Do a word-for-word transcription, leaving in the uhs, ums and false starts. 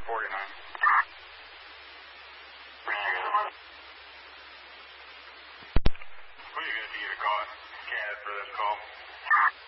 forty-nine. Who are you going to be to call it? Cat for this call?